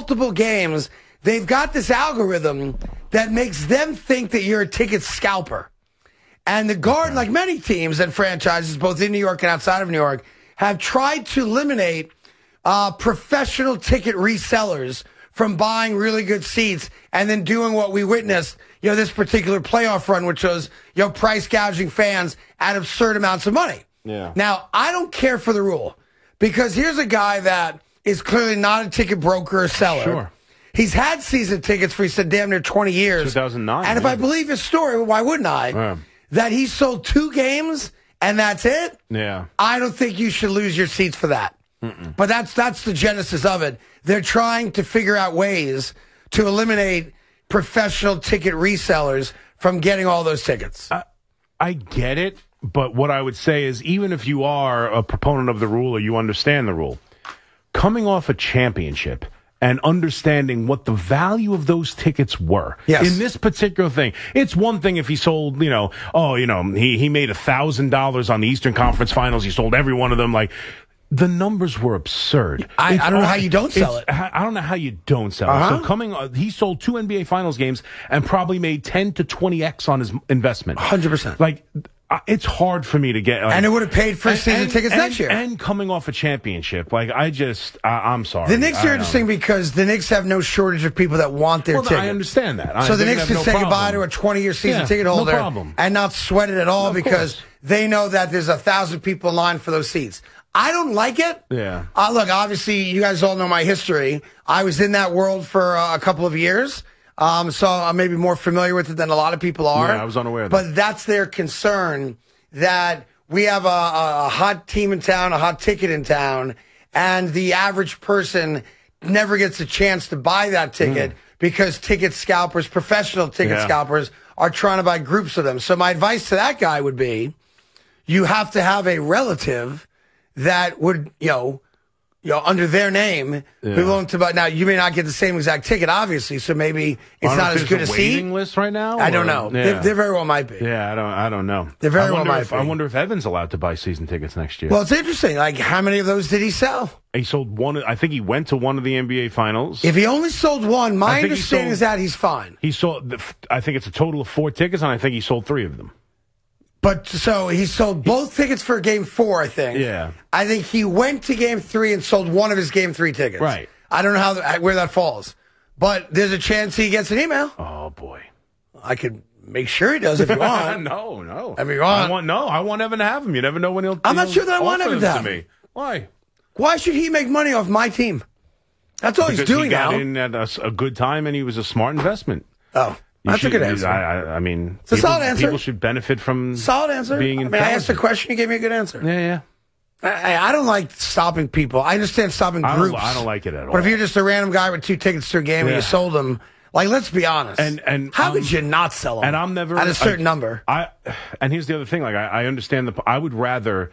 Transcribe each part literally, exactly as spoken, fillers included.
multiple games, they've got this algorithm that makes them think that you're a ticket scalper. And the Garden, like many teams and franchises, both in New York and outside of New York, have tried to eliminate uh, professional ticket resellers from buying really good seats and then doing what we witnessed, you know, this particular playoff run, which was, you know, price gouging fans at absurd amounts of money. Yeah. Now, I don't care for the rule because here's a guy that is clearly not a ticket broker or seller. Sure. He's had season tickets for, he said, damn near twenty years. two thousand nine. And if yeah. I believe his story, why wouldn't I? Yeah. That he sold two games and that's it? Yeah. I don't think you should lose your seats for that. Mm-mm. But that's that's the genesis of it. They're trying to figure out ways to eliminate professional ticket resellers from getting all those tickets. I, I get it, but what I would say is even if you are a proponent of the rule or you understand the rule, coming off a championship and understanding what the value of those tickets were. Yes. In this particular thing. It's one thing if he sold, you know, oh, you know, he, he made one thousand dollars on the Eastern Conference Finals. He sold every one of them. Like, the numbers were absurd. I, I don't know how you don't sell it. I don't know how you don't sell uh-huh. it. So coming, uh, he sold two N B A Finals games and probably made ten to twenty x on his investment. one hundred percent. Like, uh, it's hard for me to get. Like, and it would have paid for and, season and, tickets and, next year. And coming off a championship. Like, I just, I, I'm sorry. The Knicks I, are interesting because the Knicks have no shortage of people that want their well, ticket. I understand that. So I, the Knicks can no say problem. goodbye to a twenty-year season yeah, ticket holder no problem. and not sweat it at all no, because course. they know that there's a thousand people in line for those seats. I don't like it. Yeah. Uh, look, obviously, you guys all know my history. I was in that world for uh, a couple of years, um, so I'm maybe more familiar with it than a lot of people are. Yeah, I was unaware of that. But that's their concern, that we have a, a hot team in town, a hot ticket in town, and the average person never gets a chance to buy that ticket mm. because ticket scalpers, professional ticket yeah. scalpers, are trying to buy groups of them. So my advice to that guy would be, you have to have a relative that would, you know, you know, under their name, yeah. be willing to buy. Now, you may not get the same exact ticket, obviously, so maybe it's not as good a seat. Waiting list right now? I don't know. Yeah. They, they very well might be. Yeah, I don't. I don't know. They very I well might if, be. I wonder if Evan's allowed to buy season tickets next year. Well, it's interesting. Like, how many of those did he sell? He sold one. I think he went to one of the N B A Finals. If he only sold one, my understanding sold, is that he's fine. He sold. I think it's a total of four tickets, and I think he sold three of them. But so he sold both tickets for game four, I think. Yeah. I think he went to game three and sold one of his game three tickets. Right. I don't know how where that falls, but there's a chance he gets an email. Oh boy. I could make sure he does if you want. no, no. I mean, want. I want no. I want Evan to have him. You never know when he'll. I'm not he'll sure that I want Evan to have me. him. Why? Why should he make money off my team? That's all because he's doing he got now. in at a, a good time, and he was a smart investment. Oh. That's should, a good answer. I, I, I mean, it's a people, solid answer. People should benefit from solid answer. being I mean, I asked a question, you gave me a good answer. Yeah, yeah. I, I don't like stopping people. I understand stopping I groups. don't, I don't like it at all. But if you're just a random guy with two tickets to a game yeah. and you sold them, like, let's be honest. And and how um, could you not sell them? And I'm never at a certain I, number. I and here's the other thing. Like, I, I understand the. I would rather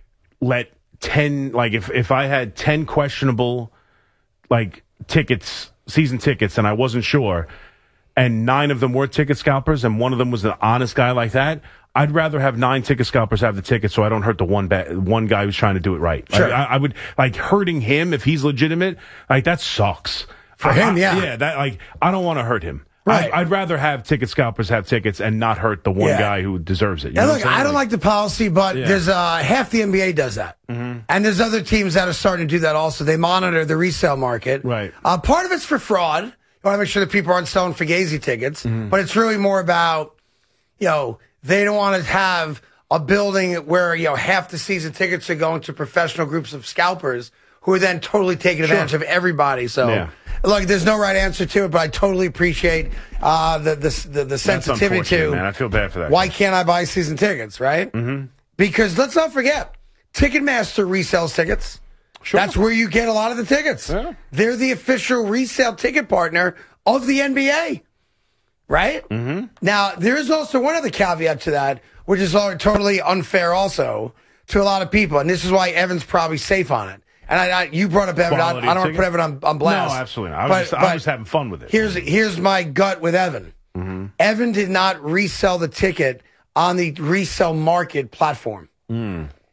let ten. Like, if if I had ten questionable, like tickets, season tickets, and I wasn't sure, and nine of them were ticket scalpers, and one of them was an honest guy like that, I'd rather have nine ticket scalpers have the ticket so I don't hurt the one ba- one guy who's trying to do it right. Sure. Like, I, I would, like, hurting him if he's legitimate, like, that sucks. For I, him, I, yeah. Yeah, that, like, I don't want to hurt him. Right. I'd, I'd rather have ticket scalpers have tickets and not hurt the one yeah. guy who deserves it. You yeah, know look, what I'm I don't like, like the policy, but yeah. there's uh, half the N B A does that. Mm-hmm. And there's other teams that are starting to do that also. They monitor the resale market. Right. Uh, part of it's for fraud. You want to make sure that people aren't selling Fugazi tickets. Mm-hmm. But it's really more about, you know, they don't want to have a building where, you know, half the season tickets are going to professional groups of scalpers who are then totally taking advantage sure. of everybody. So, yeah. look, there's no right answer to it, but I totally appreciate uh, the, the, the, the sensitivity to, man. I feel bad for that. Why guy. can't I buy season tickets, right? Mm-hmm. Because let's not forget, Ticketmaster resells tickets. Sure. That's where you get a lot of the tickets. Yeah. They're the official resale ticket partner of the N B A, right? Mm-hmm. Now, there is also one other caveat to that, which is totally unfair also to a lot of people, and this is why Evan's probably safe on it. And I, I, you brought up Evan. I, I don't want to put Evan on, on blast. No, absolutely not. I was, but, just, I but was just having fun with it. Here's, here's my gut with Evan. Mm-hmm. Evan did not resell the ticket on the resale market platform. Mm.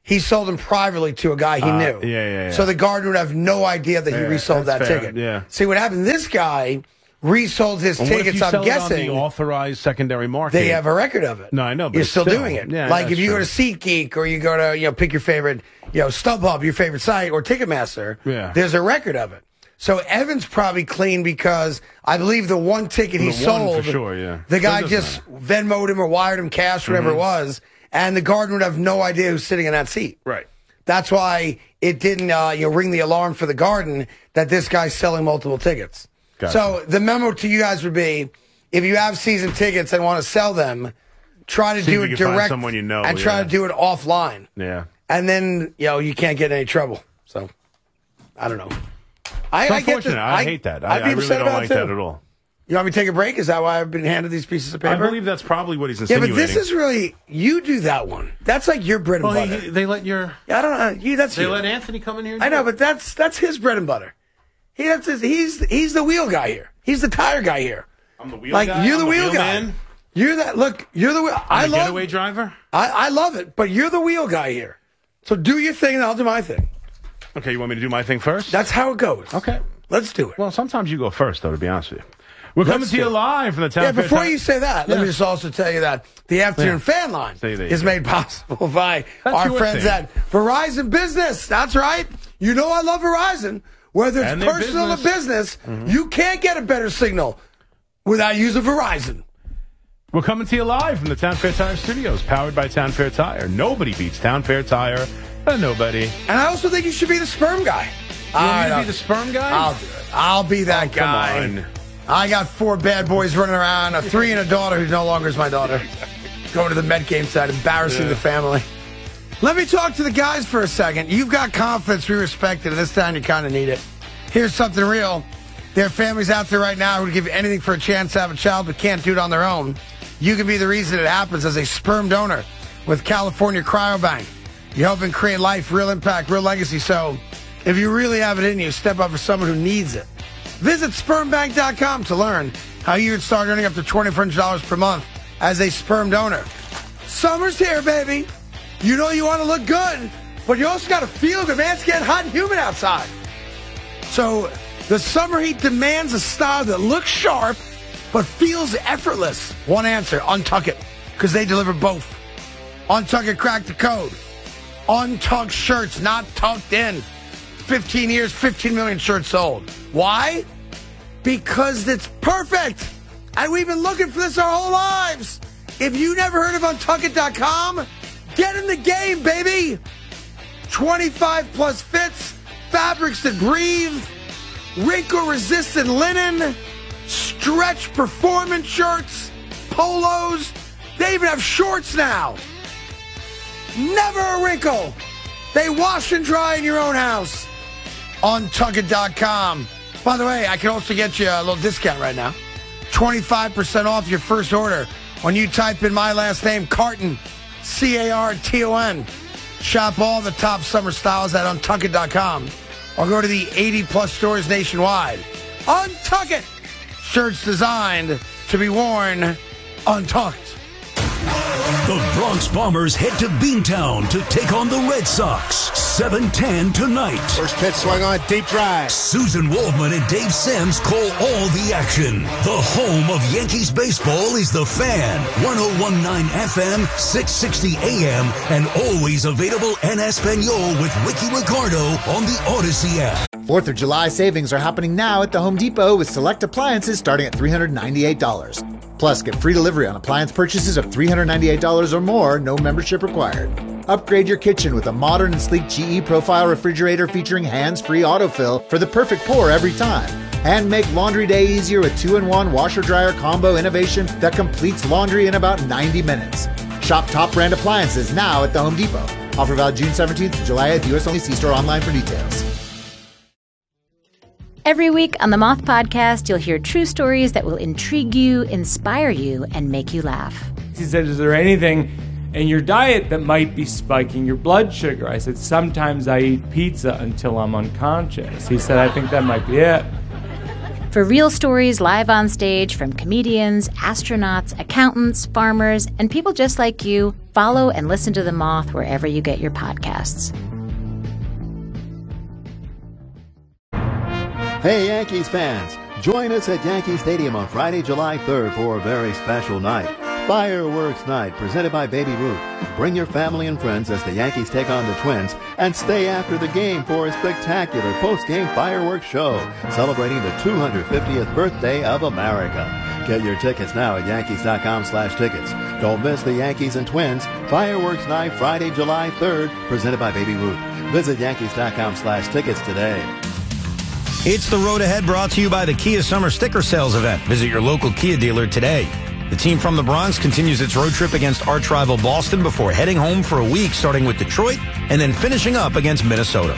he sold them privately to a guy he Uh, knew. yeah, yeah, yeah. So the Garden would have no idea that he Yeah, resold that that's fair, ticket. yeah. See, what happened, this guy resold his And what if tickets, you I'm sell guessing. it on the authorized secondary market? They have a record of it. No, I know, but You're it's still, still- doing it. yeah, like that's if you go true. to SeatGeek or you go to, you know, pick your favorite, you know, StubHub, your favorite site, or Ticketmaster, Yeah. there's a record of it. So Evans probably clean because I believe the one ticket he The one sold, for sure, yeah. the So guy it doesn't just Venmoed him or wired him cash, whatever Mm-hmm. it was, and the Garden would have no idea who's sitting in that seat. Right. That's why it didn't uh, you know, ring the alarm for the Garden that this guy's selling multiple tickets. Gotcha. So the memo to you guys would be, if you have season tickets and want to sell them, try to See do if it you can find direct someone you know, and try yeah. to do it offline. Yeah. And then, you know, you can't get in any trouble. So, I don't know. I, It's I get unfortunate. this- I, hate that. I, I'd be I really upset don't about like it, too. that at all. You want me to take a break? Is that why I've been handed these pieces of paper? I believe that's probably what he's yeah, insinuating. but this is really, you do that one. That's like your bread and Well, butter. he, they let your I don't know. You, that's they you. let Anthony come in here. And I do know, it? but that's that's his bread and butter. He that's his, he's he's the wheel guy here. He's the tire guy here. I'm the wheel Like guy. you're I'm the wheel guy. man. You're that. Look, you're the wheel. I I'm a love. getaway driver. I, I love it, but you're the wheel guy here. So do your thing, and I'll do my thing. Okay, you want me to do my thing first? That's how it goes. okay. Let's do it. Well, sometimes you go first, though. To be honest with you, we're Let's coming to do you it. live from the town. Yeah, Fair before Time- you say that, let me Yeah. just also tell you that the afternoon Yeah. fan line Say that is you made possible by That's our your friends thing. at Verizon Business. That's right. You know I love Verizon. Whether it's And their personal or business. business, you can't get a better signal without using Verizon. We're coming to you live from the Town Fair Tire Studios, powered by Town Fair Tire. Nobody beats Town Fair Tire. Uh, nobody. And I also think you should be the sperm guy. You want All me right, to I'll- be the sperm guy? I'll do it. I'll be that Oh, come guy. on. I got four bad boys running around, a three and a daughter who no longer is my daughter. Going to the Met game side, embarrassing Yeah. the family. Let me talk to the guys for a second. You've got confidence, we respect it, and this time you kind of need it. Here's something real. There are families out there right now who would give anything for a chance to have a child but can't do it on their own. You can be the reason it happens as a sperm donor with California Cryobank. You're helping create life, real impact, real legacy. So if you really have it in you, step up for someone who needs it. Visit sperm bank dot com to learn how you can start earning up to twenty-four hundred dollars per month as a sperm donor. Summer's here, baby. You know you want to look good, but you also got to feel good. Man, it's getting hot and humid outside. So the summer heat demands a style that looks sharp but feels effortless. One answer, Untuck It, because they deliver both. Untuck It cracked the code. Untucked shirts, not tucked in. fifteen years, fifteen million shirts sold. Why? Because it's perfect. And we've been looking for this our whole lives. If you never heard of untuck it dot com, get in the game, baby. twenty-five plus fits, fabrics that breathe, wrinkle-resistant linen, stretch performance shirts, polos. They even have shorts now. Never a wrinkle. They wash and dry in your own house. untuck it dot com. By the way, I can also get you a little discount right now. twenty-five percent off your first order when you type in my last name, Carton, C A R T O N. Shop all the top summer styles at untuck it dot com or go to the eighty plus stores nationwide. Untuck It! Shirts designed to be worn untucked. The Bronx Bombers head to Beantown to take on the Red Sox. seven ten tonight. First pitch swung on, deep drive. Susan Waldman and Dave Sims call all the action. The home of Yankees baseball is The Fan. ten nineteen F M, six sixty A M, and always available en Espanol with Ricky Ricardo on the Odyssey app. fourth of July savings are happening now at the Home Depot with select appliances starting at three hundred ninety-eight dollars. Plus, get free delivery on appliance purchases of three hundred ninety-eight dollars or more, no membership required. Upgrade your kitchen with a modern and sleek G E Profile refrigerator featuring hands-free autofill for the perfect pour every time. And make laundry day easier with two in one washer-dryer combo innovation that completes laundry in about ninety minutes. Shop top brand appliances now at the Home Depot. Offer valid June seventeenth to July eighth, U S only. See store online for details. Every week on the Moth Podcast, you'll hear true stories that will intrigue you, inspire you, and make you laugh. He said, is there anything in your diet that might be spiking your blood sugar? I said, sometimes I eat pizza until I'm unconscious. He said, I think that might be it. For real stories live on stage from comedians, astronauts, accountants, farmers, and people just like you, follow and listen to The Moth wherever you get your podcasts. Hey, Yankees fans, join us at Yankee Stadium on Friday, July third for a very special night. Fireworks Night, presented by Baby Ruth. Bring your family and friends as the Yankees take on the Twins, and stay after the game for a spectacular post-game fireworks show celebrating the two hundred fiftieth birthday of America. Get your tickets now at Yankees.com slash tickets. Don't miss the Yankees and Twins Fireworks Night, Friday, July third, presented by Baby Ruth. Visit Yankees.com slash tickets today. It's The Road Ahead, brought to you by the Kia Summer Sticker Sales Event. Visit your local Kia dealer today. The team from the Bronx continues its road trip against arch rival Boston before heading home for a week, starting with Detroit and then finishing up against Minnesota.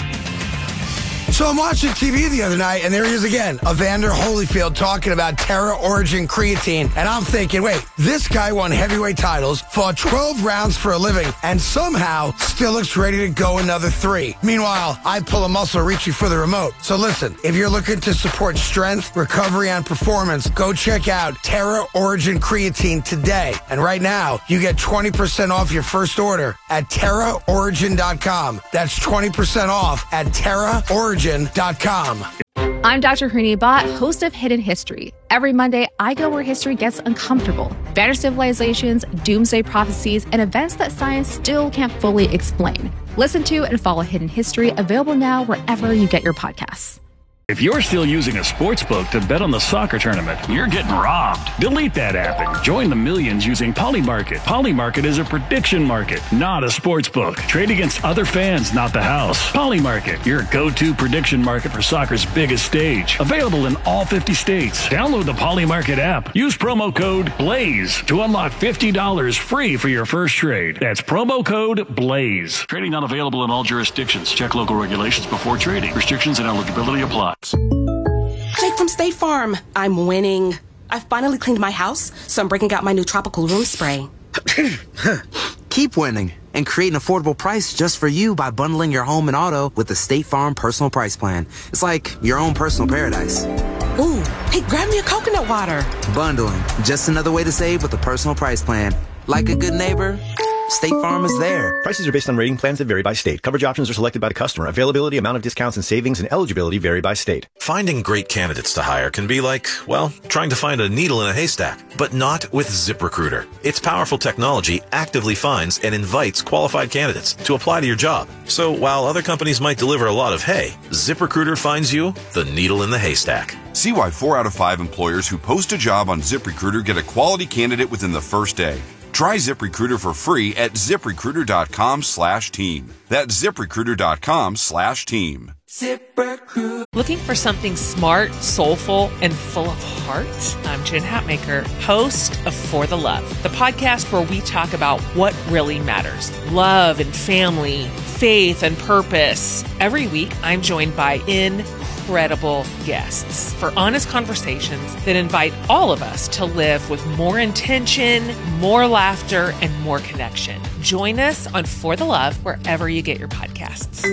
So I'm watching T V the other night, and there he is again, Evander Holyfield talking about Terra Origin creatine. And I'm thinking, wait, this guy won heavyweight titles, fought twelve rounds for a living, and somehow still looks ready to go another three. Meanwhile, I pull a muscle reaching for the remote. So listen, if you're looking to support strength, recovery, and performance, go check out Terra Origin creatine today. And right now, you get twenty percent off your first order at terra origin dot com. That's twenty percent off at terra origin dot com. I'm Doctor Hooni Bhatt, host of Hidden History. Every Monday, I go where history gets uncomfortable. Vanished civilizations, doomsday prophecies, and events that science still can't fully explain. Listen to and follow Hidden History, available now wherever you get your podcasts. If you're still using a sports book to bet on the soccer tournament, you're getting robbed. Delete that app and join the millions using Polymarket. Polymarket is a prediction market, not a sports book. Trade against other fans, not the house. Polymarket, your go-to prediction market for soccer's biggest stage. Available in all fifty states. Download the Polymarket app. Use promo code BLAZE to unlock fifty dollars free for your first trade. That's promo code BLAZE. Trading not available in all jurisdictions. Check local regulations before trading. Restrictions and eligibility apply. Jake from State Farm. I'm winning. I finally cleaned my house, so I'm breaking out my new tropical room spray. Keep winning and create an affordable price just for you by bundling your home and auto with the State Farm Personal Price Plan. It's like your own personal paradise. Ooh, hey, grab me a coconut water. Bundling, just another way to save with a personal price plan. Like a good neighbor, State Farm is there. Prices are based on rating plans that vary by state. Coverage options are selected by the customer. Availability, amount of discounts and savings, and eligibility vary by state. Finding great candidates to hire can be like, well, trying to find a needle in a haystack, but not with ZipRecruiter. Its powerful technology actively finds and invites qualified candidates to apply to your job. So while other companies might deliver a lot of hay, ZipRecruiter finds you the needle in the haystack. See why four out of five employers who post a job on ZipRecruiter get a quality candidate within the first day. Try ZipRecruiter for free at ZipRecruiter.com slash team. That's ZipRecruiter.com slash team. ZipRecruiter. Looking for something smart, soulful, and full of heart? I'm Jen Hatmaker, host of For the Love, the podcast where we talk about what really matters. Love and family, faith and purpose. Every week, I'm joined by incredible guests for honest conversations that invite all of us to live with more intention, more laughter, and more connection. Join us on For the Love wherever you get your podcasts.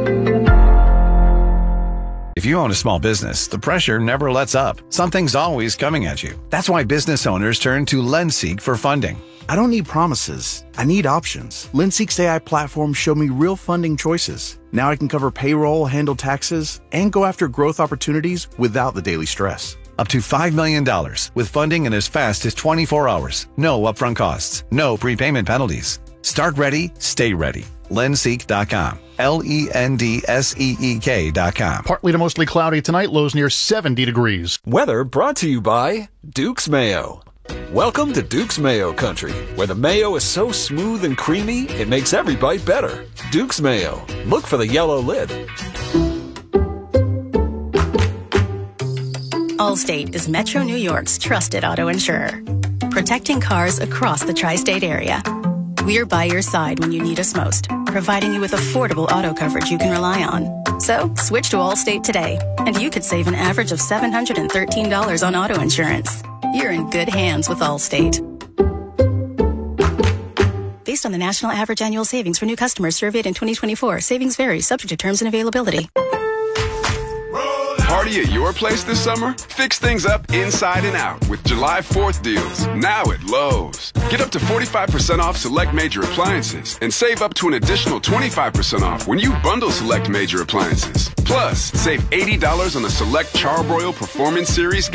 If you own a small business, the pressure never lets up. Something's always coming at you. That's why business owners turn to LendSeek for funding. I don't need promises. I need options. LendSeek's A I platform showed me real funding choices. Now I can cover payroll, handle taxes, and go after growth opportunities without the daily stress. Up to five million dollars with funding in as fast as twenty-four hours. No upfront costs. No prepayment penalties. Start ready, stay ready. LendSeek dot com. L E N D S E E K dot com. Partly to mostly cloudy tonight, lows near seventy degrees. Weather brought to you by Duke's Mayo. Welcome to Duke's Mayo Country, where the mayo is so smooth and creamy, it makes every bite better. Duke's Mayo. Look for the yellow lid. Allstate is Metro New York's trusted auto insurer, protecting cars across the tri-state area. We're by your side when you need us most, providing you with affordable auto coverage you can rely on. So, switch to Allstate today, and you could save an average of seven hundred thirteen dollars on auto insurance. You're in good hands with Allstate. Based on the national average annual savings for new customers surveyed in twenty twenty-four, savings vary, subject to terms and availability. party at your place this summer? Fix things up inside and out with July fourth deals, now at Lowe's. Get up to forty-five percent off select major appliances and save up to an additional twenty-five percent off when you bundle select major appliances. Plus, save eighty dollars on the select Charbroil Performance Series